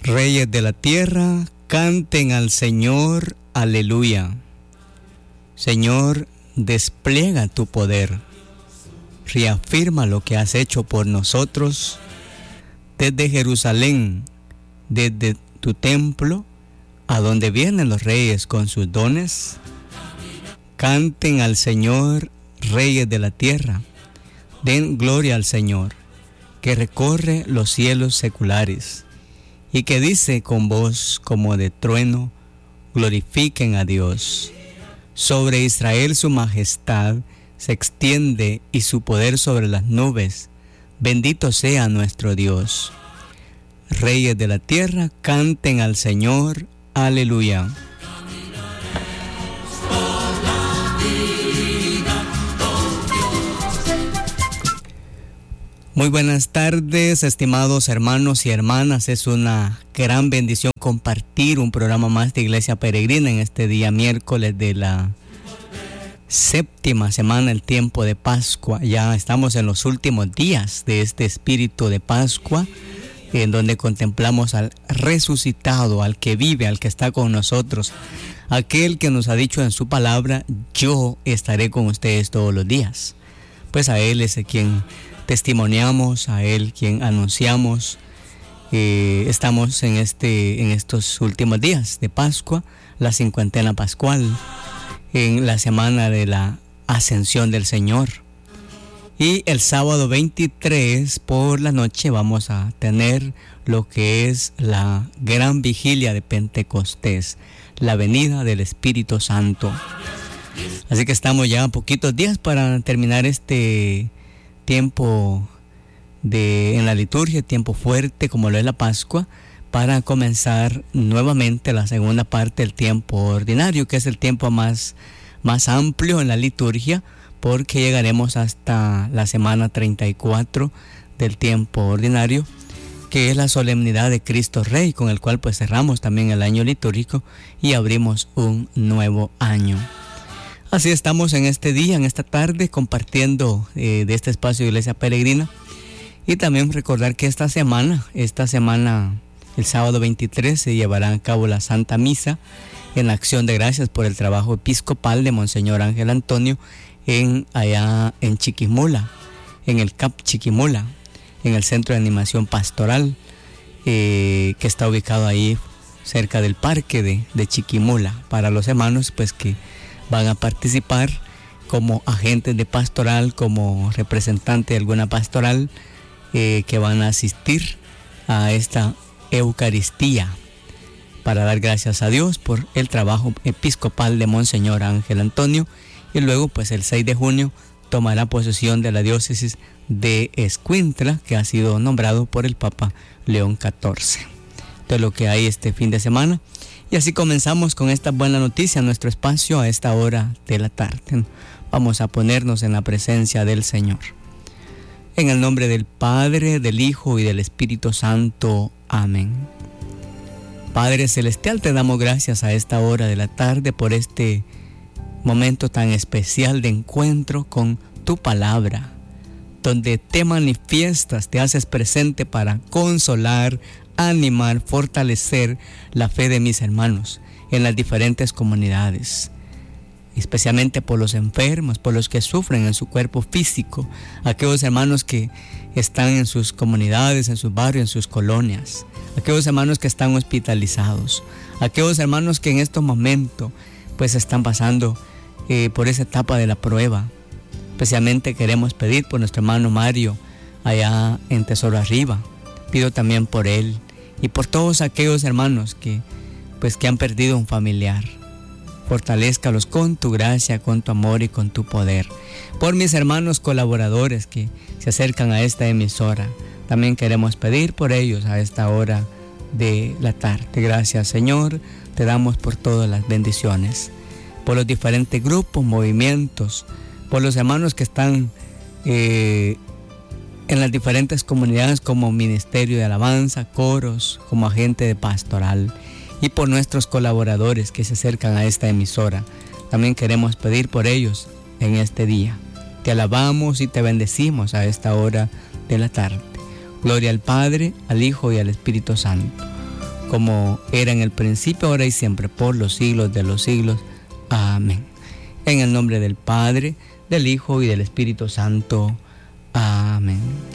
Reyes de la tierra, canten al Señor, aleluya. Señor, despliega tu poder. Reafirma lo que has hecho por nosotros desde Jerusalén, desde tu templo, a donde vienen los reyes con sus dones. Canten al Señor, reyes de la tierra. Den gloria al Señor, que recorre los cielos seculares y que dice con voz como de trueno, glorifiquen a Dios. Sobre Israel su majestad se extiende y su poder sobre las nubes. Bendito sea nuestro Dios. Reyes de la tierra, canten al Señor, aleluya. Muy buenas tardes, estimados hermanos y hermanas. Es una gran bendición compartir un programa más de Iglesia Peregrina en este día miércoles de la séptima semana, el tiempo de Pascua. Ya estamos en los últimos días de este espíritu de Pascua, en donde contemplamos al resucitado, al que vive, al que está con nosotros, aquel que nos ha dicho en su palabra: yo estaré con ustedes todos los días. Pues a Él es quien testimoniamos, a Él quien anunciamos. Estamos en estos últimos días de Pascua, la cincuentena pascual, en la semana de la Ascensión del Señor. Y el sábado 23 por la noche vamos a tener lo que es la gran vigilia de Pentecostés, la venida del Espíritu Santo. Así que estamos ya a poquitos días para terminar este tiempo en la liturgia, tiempo fuerte como lo es la Pascua, para comenzar nuevamente la segunda parte del tiempo ordinario, que es el tiempo más amplio en la liturgia, porque llegaremos hasta la semana 34 del tiempo ordinario, que es la solemnidad de Cristo Rey, con el cual pues cerramos también el año litúrgico y abrimos un nuevo año. Así estamos en este día, en esta tarde, compartiendo de este espacio de Iglesia Peregrina. Y también recordar que esta semana, el sábado 23, se llevará a cabo la Santa Misa en acción de gracias por el trabajo episcopal de Monseñor Ángel Antonio allá en Chiquimula, en el CAP Chiquimula, en el Centro de Animación Pastoral, que está ubicado ahí cerca del parque de Chiquimula, para los hermanos pues que van a participar como agentes de pastoral, como representante de alguna pastoral, que van a asistir a esta Eucaristía para dar gracias a Dios por el trabajo episcopal de Monseñor Ángel Antonio. Y luego pues el 6 de junio tomará posesión de la diócesis de Escuintla, que ha sido nombrado por el Papa León XIV. De lo que hay este fin de semana. Y así comenzamos con esta buena noticia, nuestro espacio a esta hora de la tarde. Vamos a ponernos en la presencia del Señor. En el nombre del Padre, del Hijo y del Espíritu Santo. Amén. Padre Celestial, te damos gracias a esta hora de la tarde por este momento tan especial de encuentro con tu palabra, donde te manifiestas, te haces presente para consolar, animar, fortalecer la fe de mis hermanos en las diferentes comunidades, especialmente por los enfermos, por los que sufren en su cuerpo físico, aquellos hermanos que están en sus comunidades, en sus barrios, en sus colonias, aquellos hermanos que están hospitalizados, aquellos hermanos que en estos momentos pues están pasando por esa etapa de la prueba. Especialmente queremos pedir por nuestro hermano Mario allá en Tesoro Arriba. Pido también por él y por todos aquellos hermanos que han perdido un familiar. Fortalézcalos con tu gracia, con tu amor y con tu poder. Por mis hermanos colaboradores que se acercan a esta emisora, también queremos pedir por ellos a esta hora de la tarde. Gracias, Señor, te damos por todas las bendiciones, por los diferentes grupos, movimientos, por los hermanos que están en las diferentes comunidades como ministerio de alabanza, coros, como agente de pastoral, y por nuestros colaboradores que se acercan a esta emisora. También queremos pedir por ellos en este día. Te alabamos y te bendecimos a esta hora de la tarde. Gloria al Padre, al Hijo y al Espíritu Santo, como era en el principio, ahora y siempre, por los siglos de los siglos. Amén. En el nombre del Padre, del Hijo y del Espíritu Santo. Amén.